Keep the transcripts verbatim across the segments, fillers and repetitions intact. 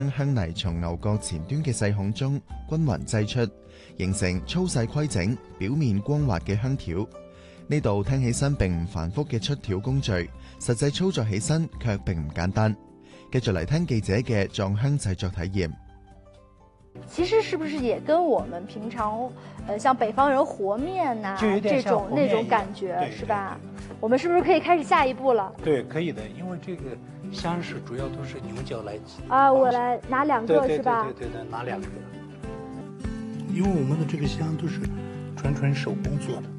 香泥從牛角前端嘅細孔中均勻擠出，形成粗細規整、表面光滑嘅香條。呢度聽起身並唔繁複嘅出條工序，實際操作起身卻並唔簡單。繼續嚟聽記者嘅撞香製作體驗。 其實是不是也跟我們平常，呃，像北方人和面呐、啊，這種那種感覺是吧？我們是不是可以開始下一步了？ 對，可以的，因為這個香是主要都是牛角來啊，我來拿兩個是吧？ 對對對對，拿兩個。因為我們的這個香都是純純手工做的，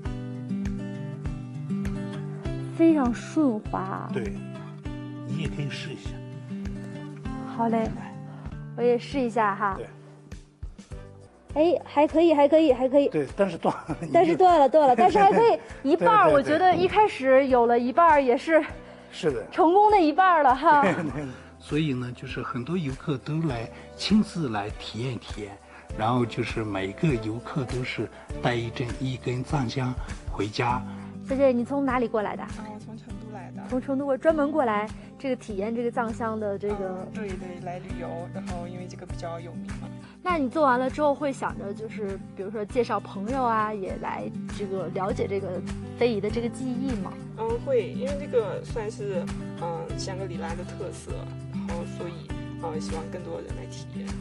非常順滑。 對，你也可以試一下。 好嘞，我也試一下哈。 對。 哎，還可以，還可以，還可以。 對，但是斷了。 但是斷了，斷了，但是還可以一半。我覺得一開始有了一半也是， 是的， 成功的一半了哈。 對對。所以呢，就是很多遊客都來親自來體驗體驗，然後就是每個遊客都是帶一針一根藏香回家。 小姐，你從哪裡過來的？ 啊，我從成都來的。 從成都過專門過來這個體驗這個藏香的這個。 嗯、對對，來旅遊，然後因為這個比較有名嘛。 那你做完了之後會想着，就是比如說介紹朋友啊，也來這個了解這個非遺的這個技藝嗎？ 嗯，會，因為這個算是嗯香格里拉的特色，然後所以嗯希望更多人來體驗。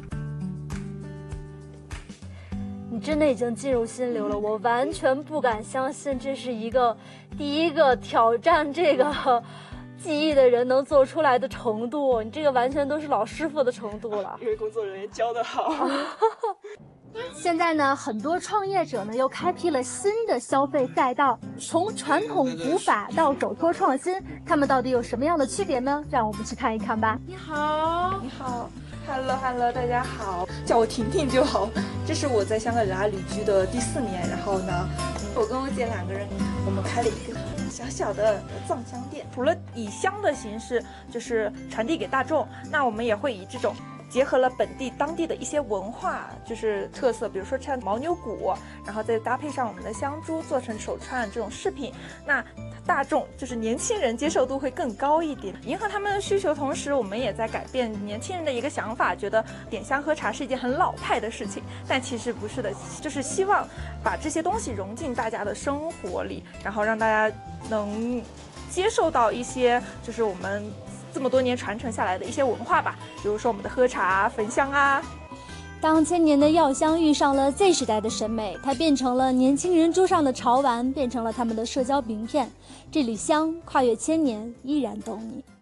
你真的已經進入心流了，我完全不敢相信這是一個第一個挑戰這個技藝的人能做出來的程度，你這個完全都是老師傅的程度了。 因為工作人員教得好。 現在呢，很多創業者呢又開闢了新的消費賽道，從傳統古法到手托創新，他們到底有什麼樣的區別呢？讓我們去看一看吧。 你好，你好 ，Hello Hello， 大家好，叫我婷婷就好。這是我在香格里拉旅居的第四年，然後呢，我跟我姐兩個人，我們開了一個小小的藏香店。除了以香的形式就是傳遞給大眾，那我們也會以這種結合了本地當地的一些文化就是特色，比如說唱牦牛鼓，然後再搭配上我們的香珠，做成手串這種飾品，那大眾就是年輕人接受度會更高一點，迎合他們的需求。同時我們也在改變年輕人的一個想法，覺得點香喝茶是一件很老派的事情，但其實不是的，就是希望把這些東西融進大家的生活裏，然後讓大家能接受到一些就是我們這麼多年傳承下來的一些文化吧，比如說我們的喝茶、焚香啊。 當千年的藥香遇上了 Z 時代的審美，它變成了年輕人桌上的潮玩，變成了他們的社交名片。這縷香跨越千年，依然懂你。